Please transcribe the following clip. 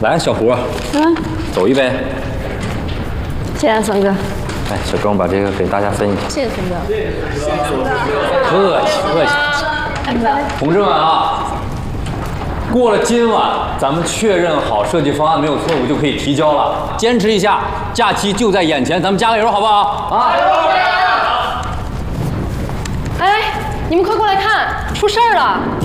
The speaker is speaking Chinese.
来，小胡，走一杯。 谢谢孙哥。 哎，小钟把这个给大家分一下。 谢谢孙哥。 客气客气。同志们啊，过了今晚，咱们确认好设计方案没有错误就可以提交了。坚持一下，假期就在眼前，咱们加个油好不好？啊！ 哎，你们快过来看，出事儿了！